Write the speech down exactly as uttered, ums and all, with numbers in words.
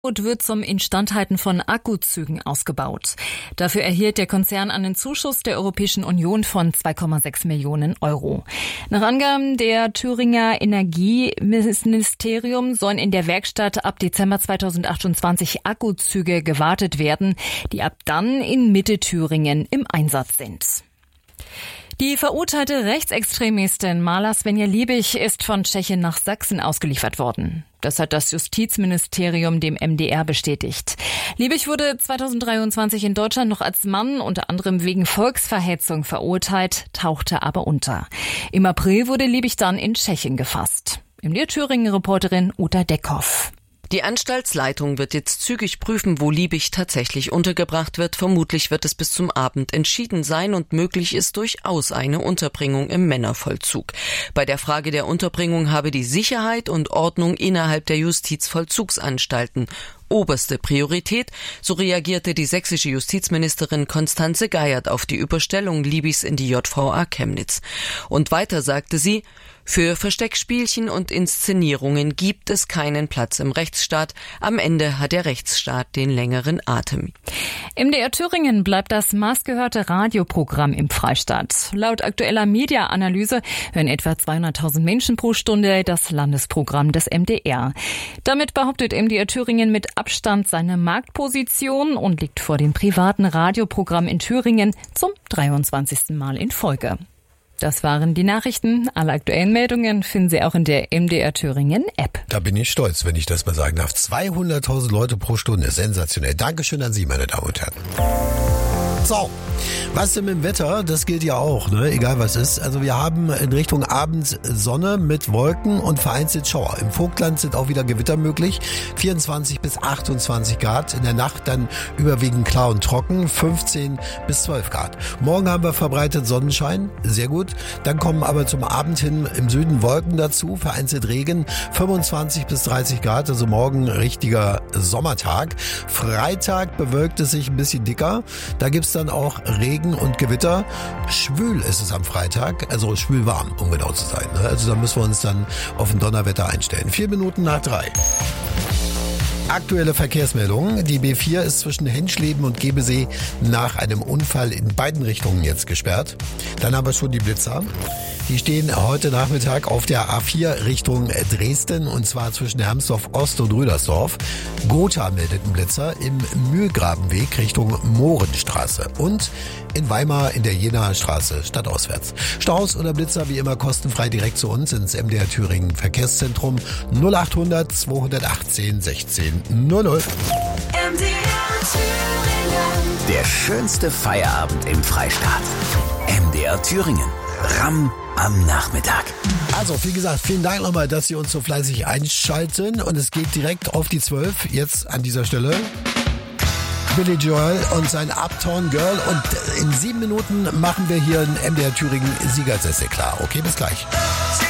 wird zum Instandhalten von Akkuzügen ausgebaut. Dafür erhielt der Konzern einen Zuschuss der Europäischen Union von zwei Komma sechs Millionen Euro. Nach Angaben der Thüringer Energieministerium sollen in der Werkstatt ab Dezember zweitausendachtundzwanzig Akkuzüge gewartet werden, die ab dann in Mitte-Thüringen im Einsatz sind. Die verurteilte Rechtsextremistin Marla Svenja Liebig ist von Tschechien nach Sachsen ausgeliefert worden. Das hat das Justizministerium dem M D R bestätigt. Liebig wurde zweitausenddreiundzwanzig in Deutschland noch als Mann unter anderem wegen Volksverhetzung verurteilt, tauchte aber unter. Im April wurde Liebig dann in Tschechien gefasst. Im Thüringen-Reporterin Uta Deckhoff. Die Anstaltsleitung wird jetzt zügig prüfen, wo Liebig tatsächlich untergebracht wird. Vermutlich wird es bis zum Abend entschieden sein und möglich ist durchaus eine Unterbringung im Männervollzug. Bei der Frage der Unterbringung habe die Sicherheit und Ordnung innerhalb der Justizvollzugsanstalten oberste Priorität, so reagierte die sächsische Justizministerin Constanze Geiert auf die Überstellung Liebigs in die J V A Chemnitz. Und weiter sagte sie, für Versteckspielchen und Inszenierungen gibt es keinen Platz im Rechtsstaat. Am Ende hat der Rechtsstaat den längeren Atem. Im D R Thüringen bleibt das maßgehörte Radioprogramm im Freistaat. Laut aktueller Media-Analyse hören etwa zweihunderttausend Menschen pro Stunde das Landesprogramm des M D R. Damit behauptet M D R Thüringen mit Abstand seine Marktposition und liegt vor dem privaten Radioprogramm in Thüringen zum dreiundzwanzigsten Mal in Folge. Das waren die Nachrichten. Alle aktuellen Meldungen finden Sie auch in der M D R Thüringen App. Da bin ich stolz, wenn ich das mal sagen darf. zweihunderttausend Leute pro Stunde, sensationell. Dankeschön an Sie, meine Damen und Herren. So, was denn mit dem Wetter? Das gilt ja auch, ne? Egal was ist. Also wir haben in Richtung Abend Sonne mit Wolken und vereinzelt Schauer. Im Vogtland sind auch wieder Gewitter möglich. vierundzwanzig bis achtundzwanzig Grad. In der Nacht dann überwiegend klar und trocken. fünfzehn bis zwölf Grad. Morgen haben wir verbreitet Sonnenschein. Sehr gut. Dann kommen aber zum Abend hin im Süden Wolken dazu. Vereinzelt Regen. fünfundzwanzig bis dreißig Grad. Also morgen richtiger Sommertag. Freitag bewölkt es sich ein bisschen dicker. Da gibt's dann auch Regen und Gewitter. Schwül ist es am Freitag, also schwül warm, um genau zu sein. Also da müssen wir uns dann auf ein Donnerwetter einstellen. Vier Minuten nach drei. Aktuelle Verkehrsmeldungen. Die B vier ist zwischen Henschleben und Gebesee nach einem Unfall in beiden Richtungen jetzt gesperrt. Dann haben wir schon die Blitzer. Die stehen heute Nachmittag auf der A vier Richtung Dresden und zwar zwischen Hermsdorf Ost und Rüdersdorf. Gotha meldet einen Blitzer im Mühlgrabenweg Richtung Mohrenstraße und in Weimar in der Jenaer Straße stadtauswärts. Staus oder Blitzer wie immer kostenfrei direkt zu uns ins M D R Thüringen Verkehrszentrum null achthundert zweihundertachtzehn sechzehn null null. M D R Thüringen. Der schönste Feierabend im Freistaat. M D R Thüringen. Ramm am Nachmittag. Also, wie gesagt, vielen Dank nochmal, dass Sie uns so fleißig einschalten. Und es geht direkt auf die zwölf. Jetzt an dieser Stelle Billy Joel und sein Uptown Girl. Und in sieben Minuten machen wir hier in M D R Thüringen Siegersessel klar. Okay, bis gleich.